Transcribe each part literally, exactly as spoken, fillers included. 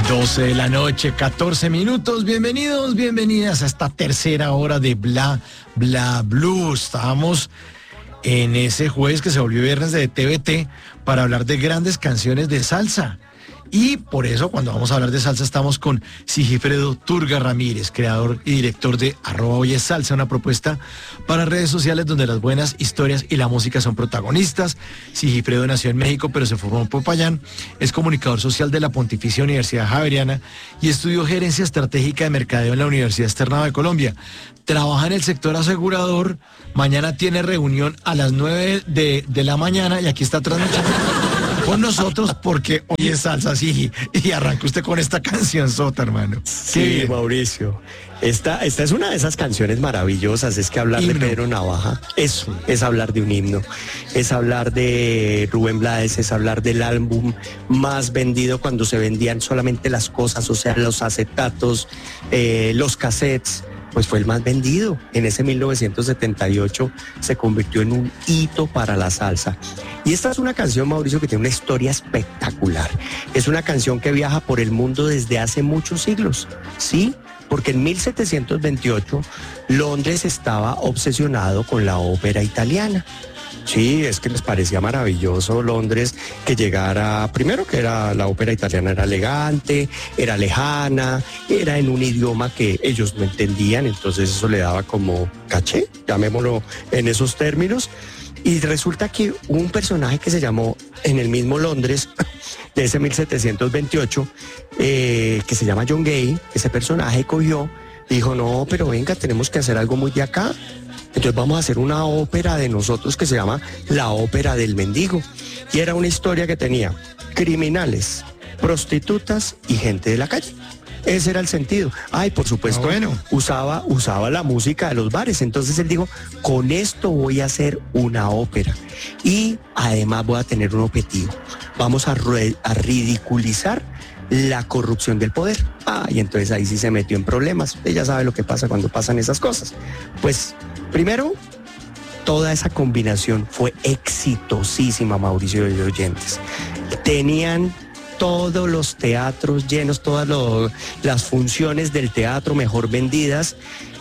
doce de la noche, catorce minutos. Bienvenidos, bienvenidas a esta tercera hora de Bla Bla Blue. Estábamos en ese jueves que se volvió viernes de T V T para hablar de grandes canciones de salsa. Y por eso, cuando vamos a hablar de salsa, estamos con Sigifredo Turga Ramírez, creador y director de arroba Hoy es Salsa, una propuesta para redes sociales donde las buenas historias y la música son protagonistas. Sigifredo nació en México, pero se formó en Popayán. Es comunicador social de la Pontificia Universidad Javeriana y estudió gerencia estratégica de mercadeo en la Universidad Externado de Colombia. Trabaja en el sector asegurador. Mañana tiene reunión a las nueve de, de la mañana y aquí está trasnochando con nosotros porque hoy es salsa, sí, y arranca usted con esta canción sota, hermano. Sí, Mauricio. Esta, esta es una de esas canciones maravillosas. Es que hablar himno. de Pedro Navaja, eso es hablar de un himno, es hablar de Rubén Blades, es hablar del álbum más vendido cuando se vendían solamente las cosas, o sea, los acetatos, eh, los cassettes. Pues fue el más vendido. En ese mil novecientos setenta y ocho se convirtió en un hito para la salsa. Y esta es una canción, Mauricio, que tiene una historia espectacular. Es una canción que viaja por el mundo desde hace muchos siglos, ¿sí? Porque en mil setecientos veintiocho Londres estaba obsesionado con la ópera italiana. Sí, es que les parecía maravilloso Londres que llegara, primero que era la ópera italiana era elegante, era lejana, era en un idioma que ellos no entendían, entonces eso le daba como caché, llamémoslo en esos términos. Y resulta que un personaje que se llamó en el mismo Londres, de ese mil setecientos veintiocho, eh, que se llama John Gay, ese personaje cogió, dijo, no, pero venga, tenemos que hacer algo muy de acá. Entonces vamos a hacer una ópera de nosotros que se llama La Ópera del Mendigo. Y era una historia que tenía criminales, prostitutas y gente de la calle. Ese era el sentido. Ay, por supuesto, ah, bueno. usaba, usaba la música de los bares. Entonces él dijo, con esto voy a hacer una ópera. Y además voy a tener un objetivo. Vamos a, re- a ridiculizar la corrupción del poder. Ah, y entonces ahí sí se metió en problemas. Usted ya sabe lo que pasa cuando pasan esas cosas. Pues, primero, toda esa combinación fue exitosísima, Mauricio y oyentes. Tenían todos los teatros llenos, todas lo, las funciones del teatro mejor vendidas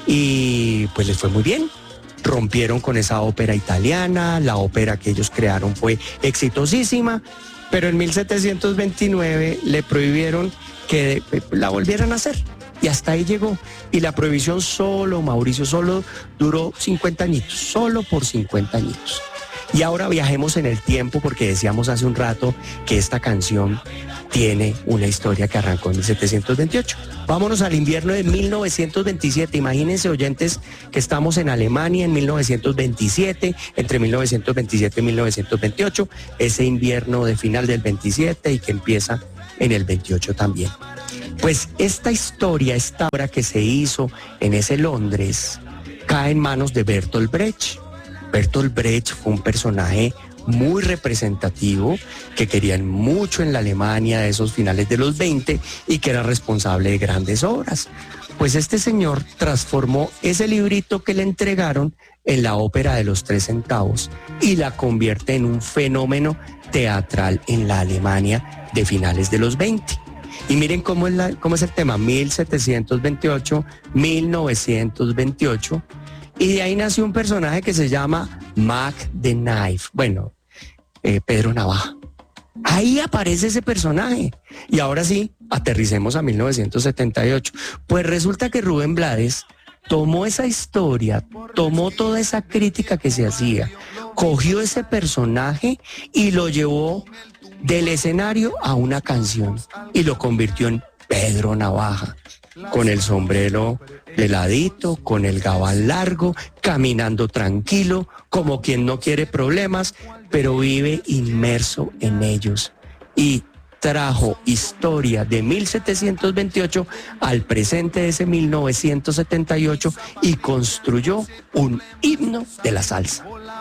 y pues les fue muy bien. Rompieron con esa ópera italiana, la ópera que ellos crearon fue exitosísima, pero en mil setecientos veintinueve le prohibieron que la volvieran a hacer. Y hasta ahí llegó. Y la prohibición solo, Mauricio, solo duró cincuenta añitos, solo por cincuenta añitos. Y ahora viajemos en el tiempo porque decíamos hace un rato que esta canción tiene una historia que arrancó en mil setecientos veintiocho. Vámonos al invierno de mil novecientos veintisiete. Imagínense, oyentes, que estamos en Alemania en mil novecientos veintisiete, entre mil novecientos veintisiete y mil novecientos veintiocho, ese invierno de final del veintisiete y que empieza en el veintiocho también. Pues esta historia, esta obra que se hizo en ese Londres, cae en manos de Bertolt Brecht. Bertolt Brecht fue un personaje muy representativo que querían mucho en la Alemania de esos finales de los veinte y que era responsable de grandes obras. Pues este señor transformó ese librito que le entregaron en la ópera de los tres centavos y la convierte en un fenómeno teatral en la Alemania de finales de los veinte. Y miren cómo es, la, cómo es el tema, mil setecientos veintiocho, mil novecientos veintiocho, y de ahí nació un personaje que se llama Mac the Knife, bueno, eh, Pedro Navaja. Ahí aparece ese personaje. Y ahora sí, aterricemos a mil novecientos setenta y ocho. Pues resulta que Rubén Blades tomó esa historia, tomó toda esa crítica que se hacía, cogió ese personaje y lo llevó del escenario a una canción y lo convirtió en Pedro Navaja, con el sombrero de ladito, con el gabán largo, caminando tranquilo, como quien no quiere problemas, pero vive inmerso en ellos. Y trajo historia de mil setecientos veintiocho al presente de ese mil novecientos setenta y ocho y construyó un himno de la salsa.